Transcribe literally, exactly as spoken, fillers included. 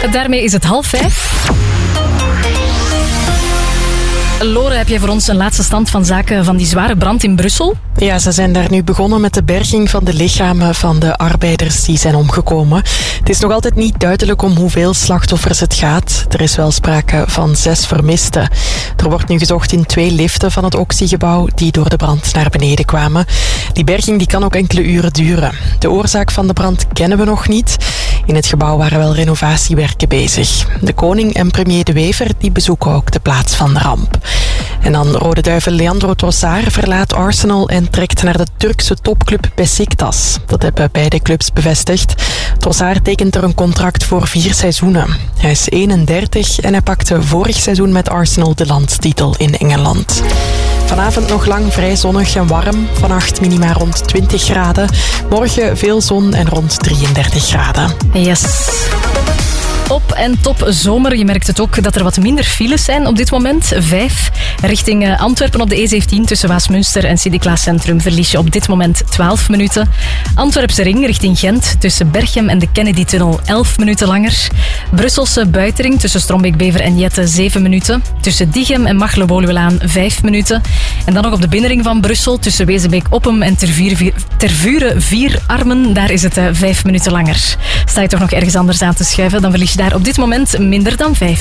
Daarmee is het half vijf. Lore, heb jij voor ons een laatste stand van zaken van die zware brand in Brussel? Ja, ze zijn daar nu begonnen met de berging van de lichamen van de arbeiders die zijn omgekomen. Het is nog altijd niet duidelijk om hoeveel slachtoffers het gaat. Er is wel sprake van zes vermisten. Er wordt nu gezocht in twee liften van het Oxy-gebouw die door de brand naar beneden kwamen. Die berging die kan ook enkele uren duren. De oorzaak van de brand kennen we nog niet. In het gebouw waren wel renovatiewerken bezig. De koning en premier De Wever die bezoeken ook de plaats van de ramp. En dan Rode Duivel Leandro Trossard verlaat Arsenal en trekt naar de Turkse topclub Beşiktaş. Dat hebben beide clubs bevestigd. Trossard tekent er een contract voor vier seizoenen. Hij is eenendertig en hij pakte vorig seizoen met Arsenal de landstitel in Engeland. Vanavond nog lang vrij zonnig en warm. Vannacht minima rond twintig graden. Morgen veel zon en rond drieëndertig graden. Yes. Op en top zomer. Je merkt het ook dat er wat minder files zijn op dit moment. Vijf. Richting Antwerpen op de E zeventien tussen Waasmunster en Sint-Niklaas Centrum verlies je op dit moment twaalf minuten. Antwerpse ring richting Gent tussen Berchem en de Kennedy-tunnel elf minuten langer. Brusselse buitenring tussen Strombeek-Bever en Jette zeven minuten. Tussen Diegem en Machelen-Woluwelaan vijf minuten. En dan nog op de binnenring van Brussel tussen Wezenbeek-Oppem en Tervuren vier Armen. Daar is het vijf minuten langer. Sta je toch nog ergens anders aan te schuiven, dan verlies je daar op dit moment minder dan vijf.